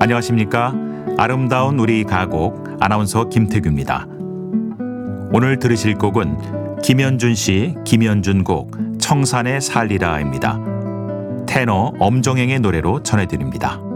안녕하십니까? 아름다운 우리 가곡 아나운서 김태규입니다. 오늘 들으실 곡은 김현준 씨, 김현준 곡 청산의 살리라입니다. 테너 엄정행의 노래로 전해드립니다.